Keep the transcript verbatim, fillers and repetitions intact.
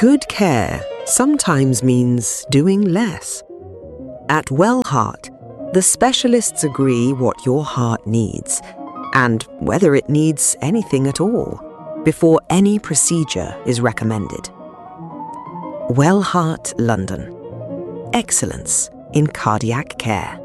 Good care sometimes means doing less. At WellHeart, the specialists agree what your heart needs and whether it needs anything at all before any procedure is recommended. WellHeart London. Excellence in cardiac care.